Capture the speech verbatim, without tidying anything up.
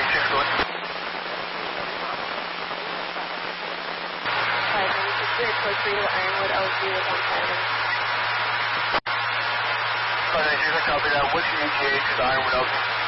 six one. five ninety-six, very close for you to Ironwood, L Z with one five. five ninety-six, I copy that. What's your E T A to the Ironwood L Z?